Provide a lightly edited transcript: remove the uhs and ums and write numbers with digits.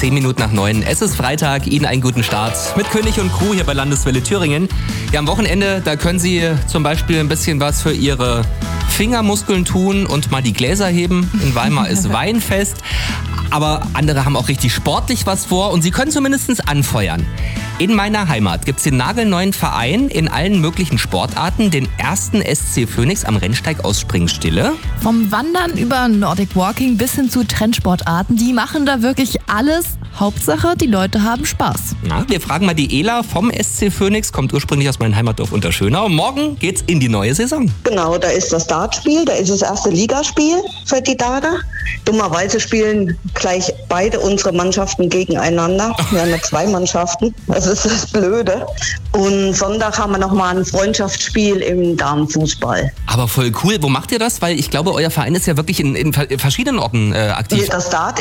10 Minuten nach 9. Es ist Freitag, Ihnen einen guten Start mit König und Crew hier bei Landeswelle Thüringen. Ja, am Wochenende, da können Sie zum Beispiel ein bisschen was für Ihre Fingermuskeln tun und mal die Gläser heben. In Weimar ist Weinfest. Aber andere haben auch richtig sportlich was vor und sie können zumindest anfeuern. In meiner Heimat gibt es den nagelneuen Verein in allen möglichen Sportarten, den ersten SC Phoenix am Rennsteig aus Springstille. Vom Wandern über Nordic Walking bis hin zu Trendsportarten, die machen da wirklich alles. Hauptsache, die Leute haben Spaß. Ja, wir fragen mal die Ela vom SC Phoenix, kommt ursprünglich aus meinem Heimatdorf Unterschönau. Morgen geht's in die neue Saison. Genau, da ist das Dartspiel, da ist das erste Ligaspiel für die Darter. Dummerweise spielen gleich beide unsere Mannschaften gegeneinander. Wir haben ja 2 Mannschaften, das ist das Blöde. Und Sonntag haben wir nochmal ein Freundschaftsspiel im Damenfußball. Aber voll cool, wo macht ihr das? Weil ich glaube, euer Verein ist ja wirklich in verschiedenen Orten aktiv. Das Dart